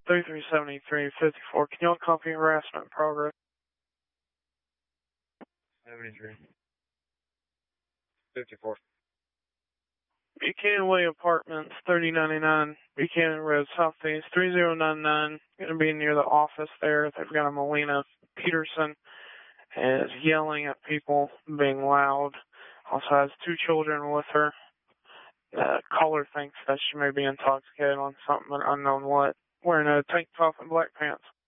3373-54. Can you copy harassment in progress? 73. 54. Buchanan Way Apartments, 3099, Buchanan Road, Southeast, 3099. Going to be near the office there. They've got a Melina Peterson is yelling at people, being loud. Also has 2 children with her. Caller thinks that she may be intoxicated on something, but unknown what. Wearing a tank top and black pants.